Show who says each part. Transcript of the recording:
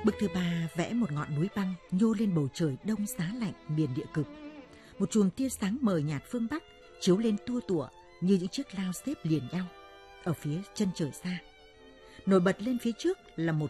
Speaker 1: Bức thứ ba vẽ một ngọn núi băng nhô lên bầu trời đông giá lạnh miền địa cực. Một chùm tia sáng mờ nhạt phương Bắc chiếu lên tua tủa như những chiếc lao xếp liền nhau ở phía chân trời xa. Nổi bật lên phía trước là một